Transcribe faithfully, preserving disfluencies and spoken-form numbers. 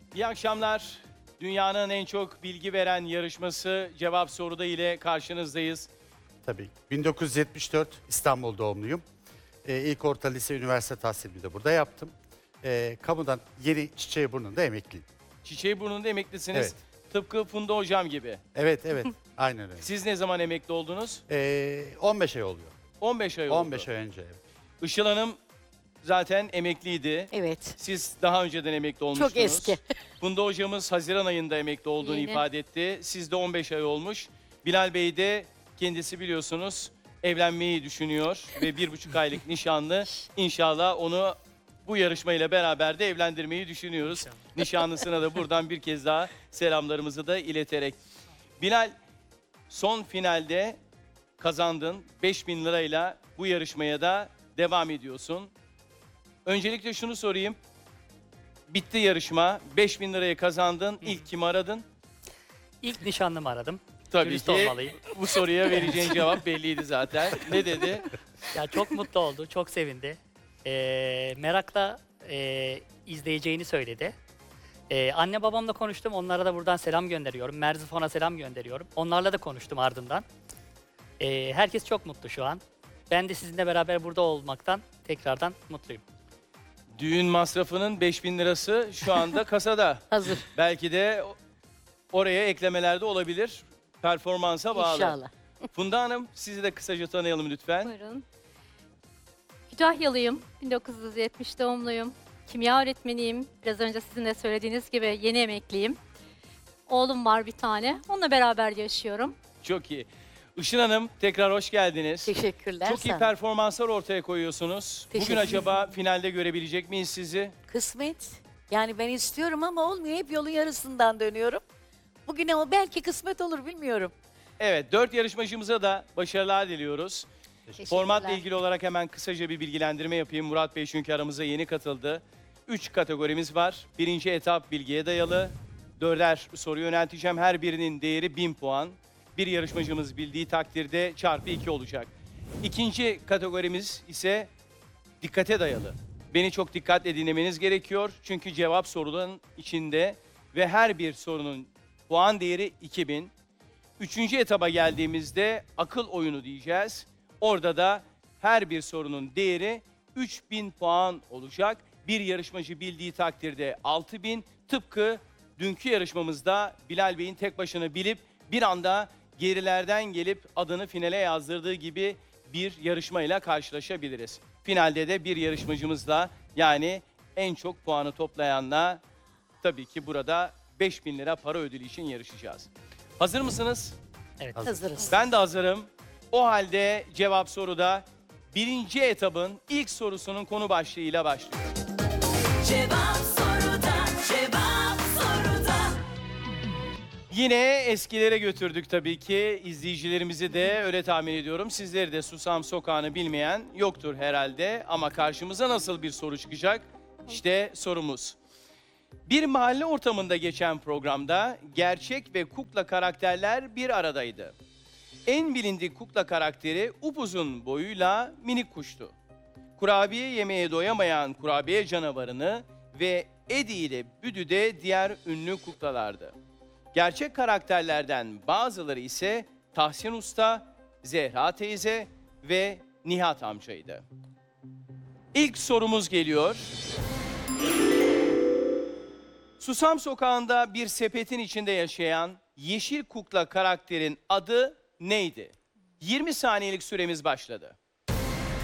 İyi akşamlar. Dünyanın en çok bilgi veren yarışması Cevap Soruda ile karşınızdayız. Tabii. bin dokuz yüz yetmiş dört İstanbul doğumluyum. Ee, ilk orta lise, üniversite tahsilimi de burada yaptım. Ee, kamudan Yeni Çiçeğiburnu'nda emekliyim. Çiçeğiburnu'nda emeklisiniz. Evet. Tıpkı Funda Hocam gibi. Evet, evet. Aynen öyle. Siz ne zaman emekli oldunuz? Ee, on beş ay oluyor. on beş ay oldu. on beş ay önce. Evet. Işıl Hanım zaten emekliydi. Evet. Siz daha önceden emekli olmuştunuz. Çok eski. Funda Hocamız Haziran ayında emekli olduğunu Yeni. ifade etti. Siz de on beş ay olmuş. Bilal Bey de kendisi biliyorsunuz evlenmeyi düşünüyor ve bir buçuk aylık nişanlı. İnşallah onu bu yarışmayla beraber de evlendirmeyi düşünüyoruz. Nişanlısına da buradan bir kez daha selamlarımızı da ileterek. Bilal, son finalde kazandın. beş bin lirayla bu yarışmaya da devam ediyorsun. Öncelikle şunu sorayım. Bitti yarışma. beş bin lirayı kazandın. İlk kimi aradın? İlk nişanlımı aradım. Tabii Dürüst ki olmalıyım. bu soruya vereceğin cevap belliydi zaten. Ne dedi? Ya çok mutlu oldu, çok sevindi. Ee, merakla e, izleyeceğini söyledi. Ee, anne babamla konuştum, onlara da buradan selam gönderiyorum. Merzifon'a selam gönderiyorum. Onlarla da konuştum ardından. Ee, herkes çok mutlu şu an. Ben de sizinle beraber burada olmaktan tekrardan mutluyum. Düğün masrafının beş bin lirası şu anda kasada. Hazır. Belki de oraya eklemelerde olabilir. Performansa bağlı. İnşallah. Funda Hanım, sizi de kısaca tanıyalım lütfen. Buyurun. Kütahyalıyım. bin dokuz yüz yetmiş doğumluyum. Kimya öğretmeniyim. Biraz önce sizin de söylediğiniz gibi yeni emekliyim. Oğlum var bir tane. Onunla beraber yaşıyorum. Çok iyi. Işın Hanım, tekrar hoş geldiniz. Teşekkürler. Çok iyi sana. performanslar ortaya koyuyorsunuz. Bugün Teşekkür acaba finalde görebilecek miyiz sizi? Kısmet. Yani ben istiyorum ama olmuyor. Hep yolun yarısından dönüyorum. Bugüne o belki kısmet olur bilmiyorum. Evet, dört yarışmacımıza da başarılar diliyoruz. Formatla ilgili olarak hemen kısaca bir bilgilendirme yapayım. Murat Bey çünkü aramıza yeni katıldı. Üç kategorimiz var. Birinci etap bilgiye dayalı. Dörder soru yönelteceğim. Her birinin değeri bin puan. Bir yarışmacımız bildiği takdirde çarpı iki olacak. İkinci kategorimiz ise dikkate dayalı. Beni çok dikkatle dinlemeniz gerekiyor. Çünkü cevap soruların içinde ve her bir sorunun puan değeri iki bin. Üçüncü etaba geldiğimizde akıl oyunu diyeceğiz. Orada da her bir sorunun değeri üç bin puan olacak. Bir yarışmacı bildiği takdirde altı bin. Tıpkı dünkü yarışmamızda Bilal Bey'in tek başına bilip bir anda gerilerden gelip adını finale yazdırdığı gibi bir yarışmayla karşılaşabiliriz. Finalde de bir yarışmacımızla, yani en çok puanı toplayanla tabii ki burada beş bin lira para ödülü için yarışacağız. Hazır mısınız? Evet. Hazırız. Ben de hazırım. O halde cevap soruda birinci etabın ilk sorusunun konu başlığıyla başlıyor. Cevap soruda, cevap soruda. Yine eskilere götürdük tabii ki. İzleyicilerimizi de öyle tahmin ediyorum. Sizleri de Susam Sokağı'nı bilmeyen yoktur herhalde. Ama karşımıza nasıl bir soru çıkacak? İşte sorumuz. Bir mahalle ortamında geçen programda gerçek ve kukla karakterler bir aradaydı. En bilindik kukla karakteri upuzun boyuyla minik kuştu. Kurabiye yemeye doyamayan kurabiye canavarını ve Edi ile Büdü de diğer ünlü kuklalardı. Gerçek karakterlerden bazıları ise Tahsin Usta, Zehra teyze ve Nihat amcaydı. İlk sorumuz geliyor. Susam Sokağı'nda bir sepetin içinde yaşayan yeşil kukla karakterin adı neydi? yirmi saniyelik süremiz başladı.